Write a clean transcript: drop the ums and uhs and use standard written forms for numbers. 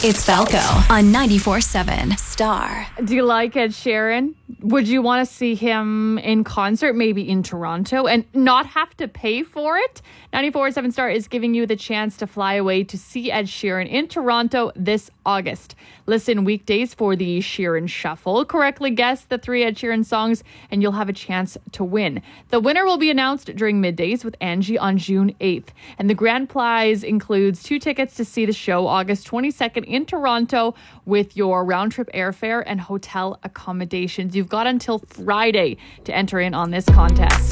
It's Falco on 94.7 Star. Do you like Ed Sheeran? Would you want to see him in concert, maybe in Toronto, and not have to pay for it? 94.7 Star is giving you the chance to fly away to see Ed Sheeran in Toronto this August. Listen weekdays for the Sheeran Shuffle. Correctly guess the 3 Ed Sheeran songs, and you'll have a chance to win. The winner will be announced during middays with Angie on June 8th. And the grand prize includes 2 tickets to see the show August 22nd in Toronto with your round-trip airfare and hotel accommodations. You've got until Friday to enter in on this contest.